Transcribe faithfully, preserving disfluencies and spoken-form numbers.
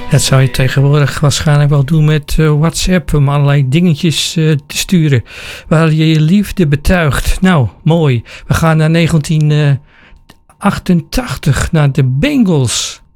Dat zou je tegenwoordig waarschijnlijk wel doen met uh, WhatsApp, om allerlei dingetjes uh, te sturen waar je je liefde betuigt. Nou, mooi. We gaan naar negentien achtentachtig, naar de Bengals.